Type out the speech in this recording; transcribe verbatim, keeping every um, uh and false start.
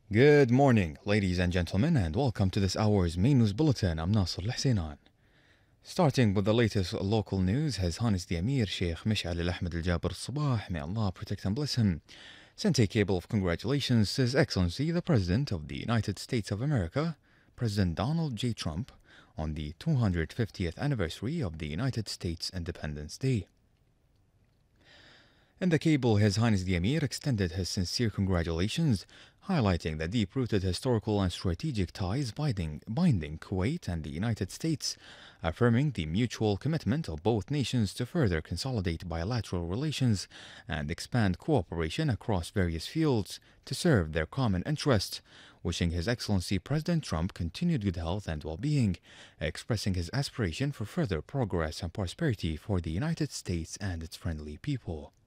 Good morning, ladies and gentlemen, and welcome to this hour's main news bulletin. I'm Nasser Al-Husainan. Starting with the latest local news, His Highness the Emir Sheikh Mish'al Al-Ahmed Al-Jabir Al-Sabah, may Allah protect and bless him, sent a cable of congratulations to His Excellency the President of the United States of America, President Donald J. Trump, on the two hundred fiftieth anniversary of the United States Independence Day. In the cable, His Highness the Emir extended his sincere congratulations, highlighting the deep-rooted historical and strategic ties binding, binding Kuwait and the United States, affirming the mutual commitment of both nations to further consolidate bilateral relations and expand cooperation across various fields to serve their common interests, wishing His Excellency President Trump continued good health and well-being, expressing his aspiration for further progress and prosperity for the United States and its friendly people.